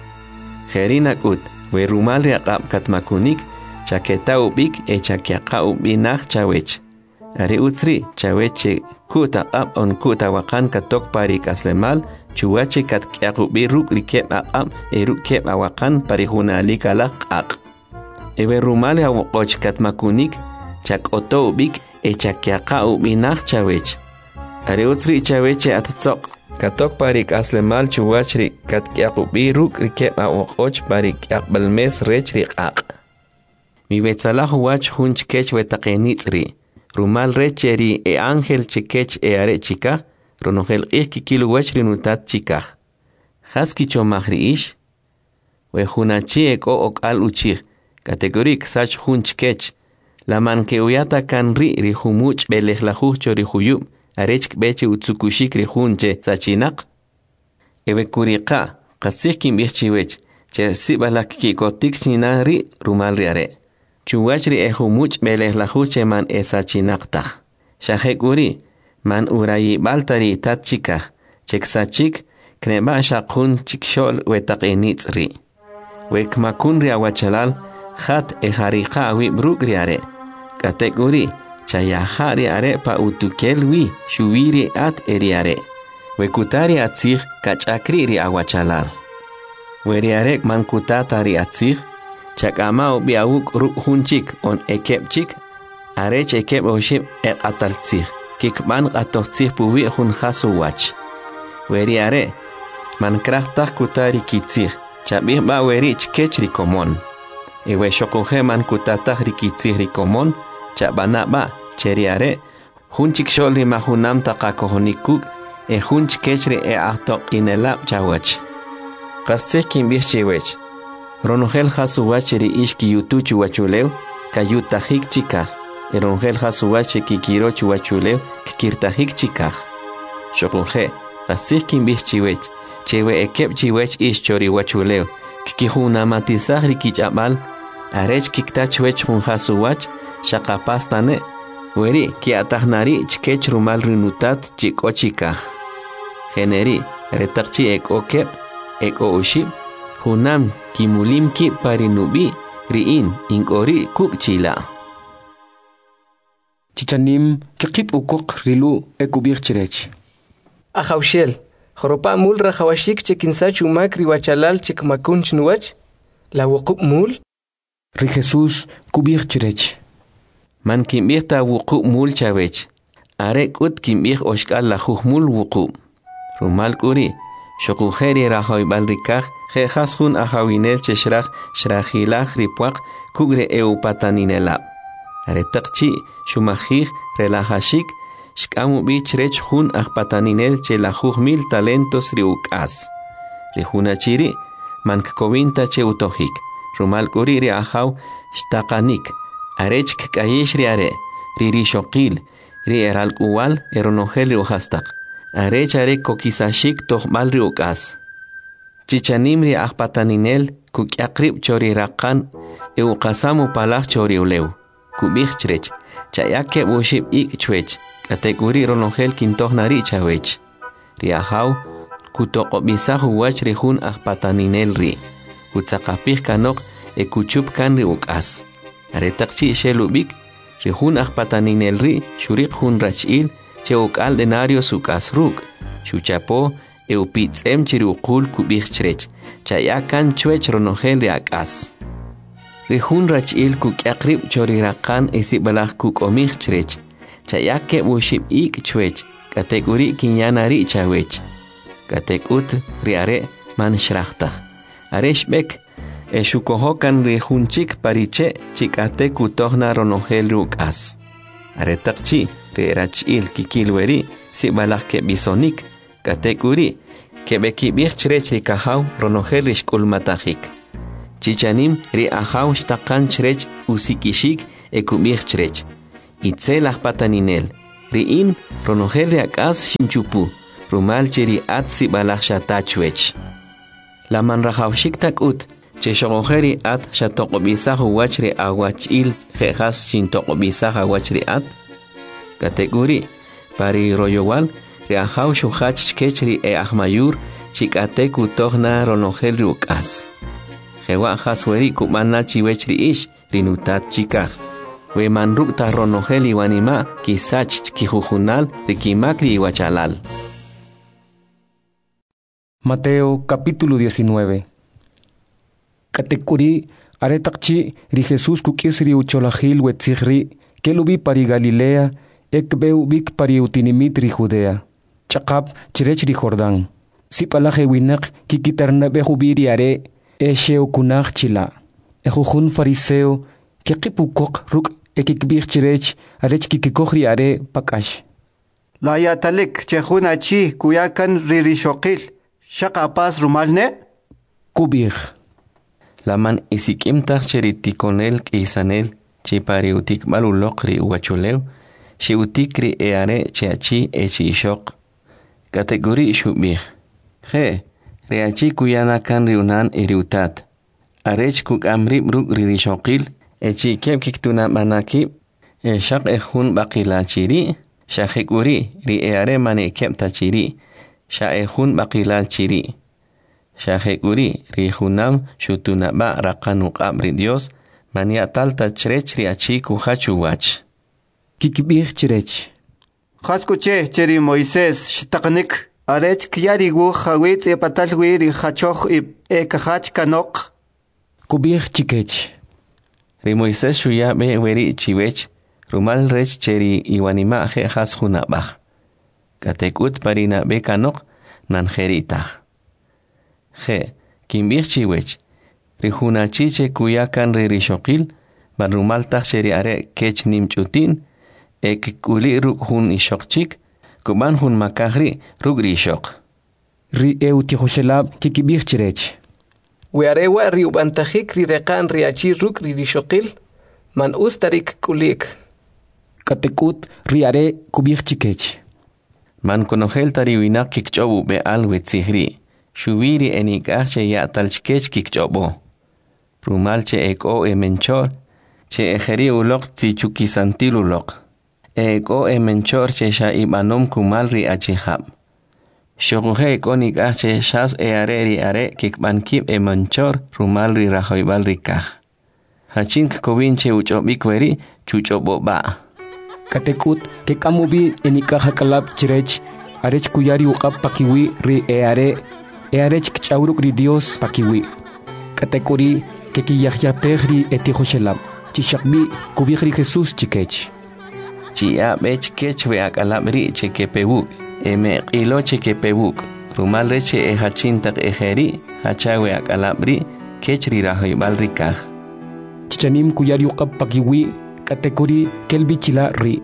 Herinak ut, we rumal riaqab katmakunik, chaketa ubik e chakiaqa ubinak chawech. Ari utsri, chaweche kuta ab on kuta wakan katok parik aslemal, chuwache kat kiakubi ruk rikep ab e rukep awakan parihunalik alak ak. Ewe rumal hawokoch katmakunik, chak oto ubik e chakiaqa ubinak chawech. Ari utsri chaweche atatsok. Katok parik aslemal chuwachri kat kiakubi ruk rikep awokoch parik akbalmes rech riqaq. Mi betsalah wach hun chkech wetaqenitzri. Rumal recheri e ángel chikech e are chika, ronogel ik kilu wachri nutat chika. Haski chomahri ish, we hunachi eko ok al uchir, kategorik sach hun chkech, la manke uyata kan ri rihumuch belejlahuch chorihuyub, arech beche utsukushik rihunche sachinak. Ewe kurika, kasikim bichiwech, che sibalak kikotik chinari rumal riare. Chuwachri ehumuch belejlahuche man esachinaktaj. Shahekuri, man urayi baltari tat chikaj, cheksachik, kneba shakun chikshol wetaqenitzri. Wekmakun riawachalal, hat ejarika awi brugriare. Katekuri, chayahari are pa utukelwi, shuwiri at eriare. Wekutari atzig, kachakri riawachalal. Weriarek man kutatari atzig, Chakamao biauk ruk hunchik on ekep chik, arech ekep oship ek ataltzig, kikban atotzig puwi hun hasu wach. Weri are, man krachtak kutari kitzig, chabih ba weri chkech rikomon. Ewe shokohe man kutatak rikitzig rikomon, chabana ba, cheri are, hunchik shol rimahunam takakohonikuk, e hunch kechri e ahtok inelap chawach. Kastik kimbih chiwech. Ronogel hasuwacheri ishki yutuchu wachuleu, kayutahik chikaj. Ronogel hasuwache kikirochu wachuleu, kikirtahik chikaj. Shokunje, kasik kimbih chiwech, chewe ekep chiwech ish chori wachuleu, kikihunamatisaj rikichabal, arech kiktachwech hun hasuwach, shakapastane, weri kiatahnari chkech rumal rinutat chiko chikaj. Generi, retakchi ek okep, ek o ushib, Hunam kimulim ki parinubi riin inkori kuk chila. Chichanim kikip ukuk rilu ekubir chirech. Ahaushel, joropa mul rajawashik chekinsach umak riwachalal chekmakun chnuach, la wukup mul. Ri Jesús kubir chirech. Man kimbir ta wukup mul chavech. Arek ut kimbir oshkal la mul wukup. Rumal kuri, shokujeri rahoy balrikaj, Jehashun ahawinel cheshrach shrachilach ripuak kugre eupataninelab. Aretakchi shumajij relajashik shkamu bichrech hun ahpataninel chelajuj mil talentos riukas. Rihunachiri mankkovinta cheutojik. Rumal kuriri ahaw shtakanik. Arech kayish riare ririshokil ri eralkuwal eronogel riuhastak. Arech arek kokisashik tohmal riukas. Chichanimri ahpataninel kukyaqrib chori raqan euqasamu palaj chori uleu kubij chrech chayake bushib ik chwech kategori ronogel kintohnari chawech riahaw kutoqobisaj wach rihun ahpataninel ri kutzaqapij kanok e kuchup kan ri ukas aretaqchi shelubik rihun ahpataninel ri shuriq hun rachil che ukal denario sukas ruk shuchapo Eupitsem chiruqul kubij chrech, chayakan chwech ronogel riakas. Rihun rachil kukyaqrib choriraqan esibalaj kukomij chrech, chayake bushib ik chwech, kategori kinyanari chawech. Katekut riare man shrachtaj. Areshbek, eshukohokan rihunchik pariche chikate kutohna ronogel rukas. Aretakchi rirachil kikilweri sibalaj ke bisonik, kategori kebeki bir chrech ri kahaw ronojel ri shkulmatajik. Chichanim ri ahaw shtaqan chrech usikishik ekubir chrech. Itzel pataninel. Ri in ronojel ri akas shimchupu. Rumal chiri atsi balach shatachwech. La manrahawshik takut. Che shogojeri at shatokobisah wachri awachil jejas chintokobisah awachri at. Kategori pari royowal riahaw shuhach kechri e ahmayur chikateku tohna ronojel rukas. Jewa hasweri kumana chiwechri ish rinutat chikaj. We manrukta ronojel iwanima kisach kijujunal rikimakri iwachalal. Mateo capítulo diecinueve. Katekuri aretakchi ri Jesús kukisri ucholahil wetzihri kelubi pari Galilea ekbeu bik pari utinimit ri Judea. Chakap chirech ri Jordán. Sipalaje winak kikitarnabe hubiri are eshe okunach chila. Ejujun fariseo kekipukok ruk ekikbir chirech arech kikikohri are pakash. La yatalik chejuna chi kuyakan ririshokil. Shakapas rumalne? Kubir. Laman isikimtach cheritikonel kisanel chipari utik malulokri uachuleu shi utikri eare cheachi echi ishok. Kategori shubir. He, reachi kuyana kan riunan iriutat. Arech kuk amri bruk ririshokil echi kep kiktuna manaki eshak ejun bakila chiri shahikuri ri eare mane kep tachiri. Shaehun bakilal chiri. Shahekuri rihunam shutunaba rakanuk amri Dios mania talta chrech riachi kuhachu wach. Kikibir chrech. Haskuche cheri Moisés shtaqnik arech kyari gu khawit e patalwi ri khachoch e kahach kanok. Kubir chikech. Ri Moisés shuya be weri chiwech rumal rech cheri iwanima he has hunabach. Katekut parina bekanok nanjeritah. Je, kimbir chiwech. Rijuna chiche kuyakan ririshokil, barrumaltah sheriare kech nimchutin, ek kuli ruk hun ishokchik, kuban hun makahri ruk rishok. Ri eutihoshelab kikibir chirech. Wearewa riubantajik rirekan riachi ruk ririshokil, man ustarik kulik. Katekut riare kubir chikech. Man konojel tariwinak kikchobu be alwetzihri. Shubiri enikache ya talchkech kikchobo. Rumalche eko e menchor. Che ejeri ulok tichukisantil ulok. Eko e menchor che sha ibanom kumalri achihab. Shoguhe eko nikache shas e areri are kikbankib e menchor rumalri rahoibalri kaj. Hachink kovinche uchobikweri chuchobo ba. Katekut ke kamubi enikaja kalab chirech arech kuyari uqab pakiwi ri eare earech kchauruk ri Dios pakiwi. Katekuri ke kiyahyatehri etihoshelab chishakbi kubihri Jesús chikech. Chia bech kech we akalabri chekepebuk eme qilo chekepebuk rumal reche e hachintak ejeri hachawe akalabri kech ri rahoibal rikaj. Chichanim kuyari uqab pakiwi Katekuri kelbichila ri.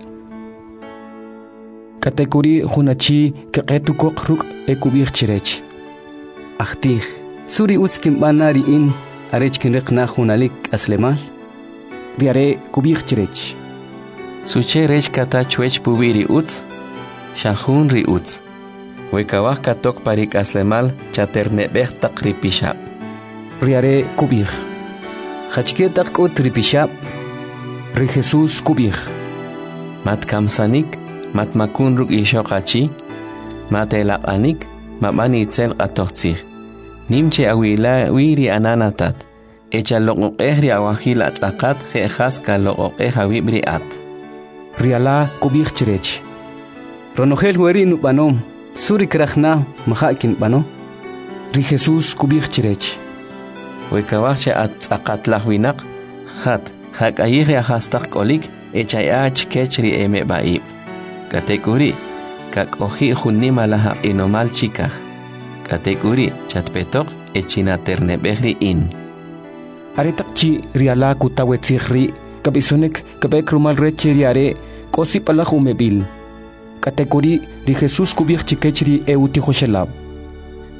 Katekuri hunachi keqetukok ruk ekubir chirech. Ahtih, suri utskim banari in arech kinriqna hunalik aslemal. Riare kubir chirech. Suche rech katachwech pubiri uts, shahun ri uts. Wekawah katok parik aslemal chaternebeh takripishab. Riare kubir. Hachketak utripishab. Ri Jesús kubir. Mat kamsanik, mat makun ruk ishokachi, mat elaqanik, mabani itzel qatohtzih. Nimche awila wiri ananatat. Echa loqoqehri awahil atzaqat jejas ka loqoqeh awibri at. Riala kubir chirech. Ronojel hueri nubanom, suri krachna mahakin bano. Ri Jesús kubir chirech. Wekawahche atzaqat lahwinak, khat. Hak ayihri ahastak kolik echayach kechri eme baib. Katekuri kak ohi junima laha inomal chikaj. Katekuri chatpetok echina ternebehri in. Aretakchi riala kutawetzihri kabisonek kabek rumal recheriare kosi palahu mebil. Katekuri ri Jesús kubir chikechri eutihoshelab.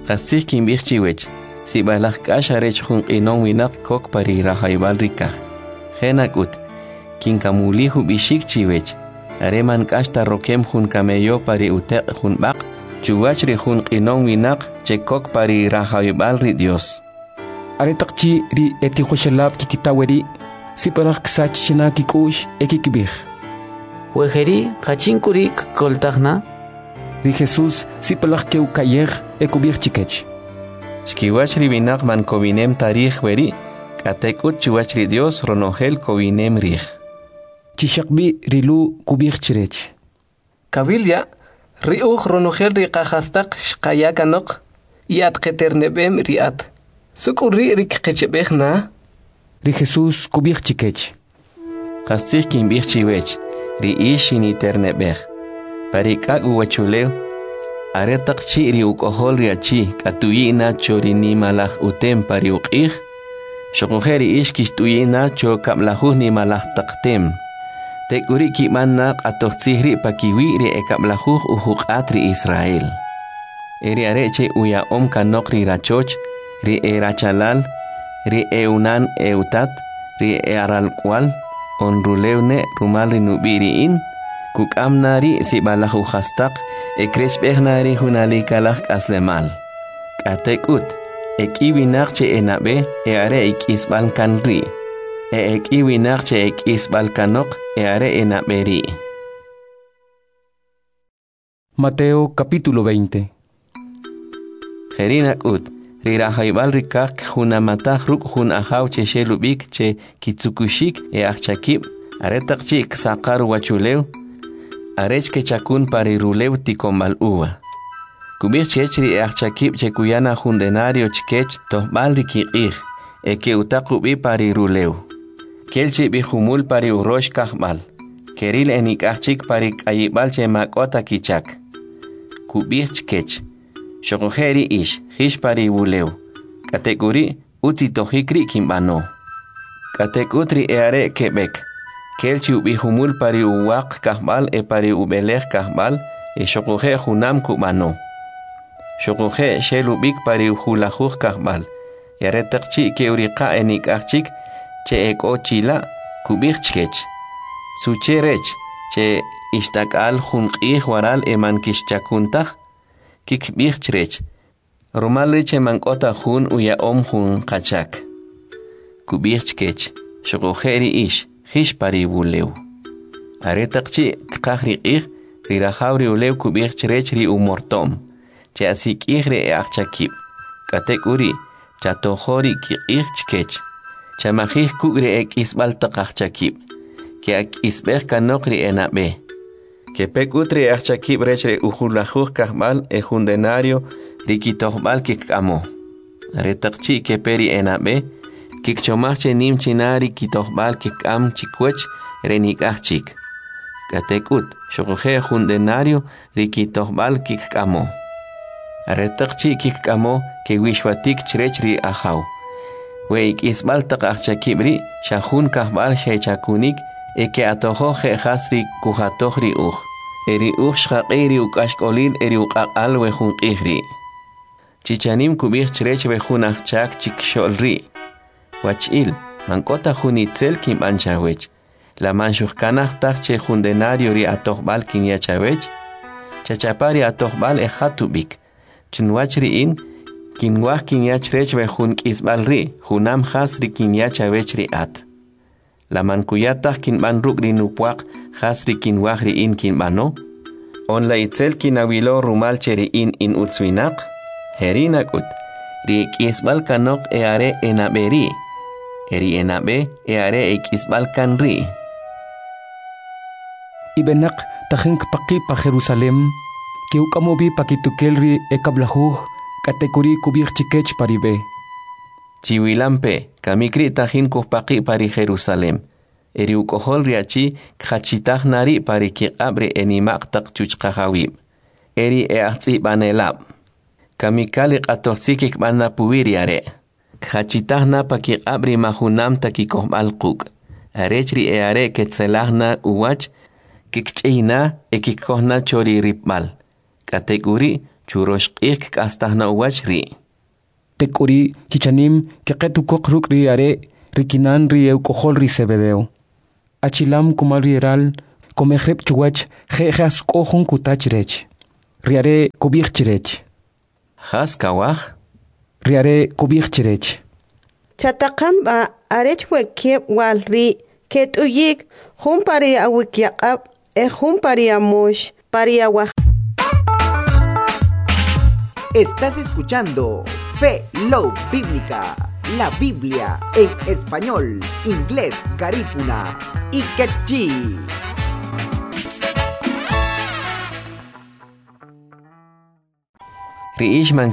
Qasih kinbih chiwech. Si balak kasharech hun inon winak kok pari rahaybal rikah. Genakut. Kinkamulihu bishik chiwech. Areman kasta rokem hun kameyo pari utek hun bak. Chuwachri hun inon winak chekok pari rahaybal ri Dios. Aretakchi ri eti khoshalab kikitaweri. Si balak ksach china kikush ekikbih. Wejeri kachinkuri koltagna. Ri Jesús si balak keu kayer ekubih chikech. Chkiwachri binak man kovinem tarikh weri. Katekut chuwachri Dios ronogel kovinem rih. Chishakbi rilu kubih chirech. Kabilya riuch ronogel riqahastak shqayakanok yat qeternebem riat. Sukuri rikqechebehna. Ri Jesús kubih chikech. Qasih kinbih chiwech. Ri ishini ternebeh. Parikak uwachulew. Aretak chi ri ukohol riachi katuyina chorini malah utem pari uqih. Shokujeri ishkish tuyina cho kablahuh ni malah taktem. Tekuri kimannak atohtsihri pakiwi ri ekablahuh uhuqat ri Israel. Eri areche uya om kanok ri rachoch, ri e rachalal, ri eunan eutat, ri e aralkwal, on rulewne rumal ri nubiriin. Kuk amnari si balahu hastak, e kreshbehnari hunalikalak aslemal. Katekut, ek iwinakche enabe, e are ek isbal kanri. E ek iwinakche ek isbal kanok, e are enaberi. Mateo capítulo veinte. Jerinakut, rirahaibal rikak hunamatah ruk hun ahaw che shelubik che kitsukushik e achakib, aretakchik sakar wachulew, arech que chakun pari rulew tikombal uwa. Kubir chechri e achakib che kuyana hundenario chkech tohbal rikiqih, e que utakubi pari rulew. Kelchi bihumul pari urosh kahbal, keril enik achik pari kayibal che makota kichak. Kubir chkech, shokojeri ish, hish pari wulew. Kategori utzi tohikri kimbano. Kategutri e are kebek. Kelchi ubihumul pari uwak kahbal e pari ubelech kahbal e shokoje hunam kubano. Shokoje shelubik pari uhulajuj kahbal. Yaretakchi ke uriqa enik achik che eko chila kubich chkech. Sucherech che ishtakal hunqih waral eman kishchakuntach kikbich chrech. Romal che mankota hun uya om hun kachak. Kubich chkech. Shokojeri ish. Hish pari wulew. Aretakchi kakri ich, rirahawri ulew kubich chrech ri umortom. Che asik ihre e achakib. Katek uri, chatohori ki ich chkech. Chamahih kugre ek isbal takachakib. Ke ak isbech kanokri enabe. Ke pek utri achakib rechre uhulajuj kahbal e hundenario rikitohbal kikamo. Aretakchi ke peri enabe. Kik chomache nim chinari kitohbal kik am chikwech renik achik. Katekut, shokoje hundenario rikitohbal kik amo. Aretakchi kik amo ke wishwatik chrech ri ahaw. Weik isbal tak achakibri shahun kahbal shechakunik eke atoho je hasri kuhatohri uj. Eri uj shaqiri ukashkolil eri uqaqal wehun qihri. Chichanim kubich chrech wehun achak chikshol Wachil, mankota junitzel kim anchawech. La manchukanach tache jundenario ri atohbal kin yachawech. Chachapari atohbal e hatubik. Chinwachri in, kinwach kin yachrech we jun kisbal ri, junam hasri kin yachawech ri at. La mankuyatach kin banruk ri nupuak, hasri kin wachri in kin bano. On la itzel kin awilo rumal cheri in in utzwinak. Herinakut, ri kisbal kanok e are enaberi. Eri enabe e are e kisbal kanri. Ibenak tahin paki pa Jerusalem, que ukamobi pakitukelri e kablahuj, katekuri kubir chikech paribe. Chiwilampe, kamikri tahin kupaki pari Jerusalem. Eri ukohol riachi kachitah nari pari kiqabre enimak tak chuchkahawib. Eri e ahtsi banelab. Kamikali qatoxikik banna puwiriare. Khachitahna paki abri mahunam takikohbal quk. Arechri e are ketzelahna uwach kikchina e kikohna chori ripmal. Kateguri churoshq'ik k'astajna uwach ri. Tek'uri chichanim keqetukoq ruk' ri are rikinan ri eukohol ri Zebedeo. Achilam kumal rieral komehrep chuwach jejas kohun kutach rech. Riare kobich chirech. Has kawaj? Riare kobich chirech. Chatakamba arech wekiep wal ri ket uyik jun pari awikyaqab e jun pari amosh pari awaj. Estás escuchando Fe Love Bíblica, la Biblia en español, inglés, garífuna y quechí. Riish man